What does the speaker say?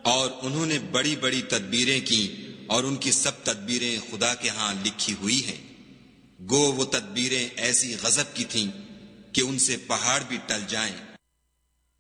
और उन्होंने बड़ी बड़ी तदबीरें की और उनकी सब तदबीरें खुदा के हां लिखी हुई हैं। गो वो तदबीरें ऐसी गजब की थीं कि उनसे पहाड़ भी टल जाएं।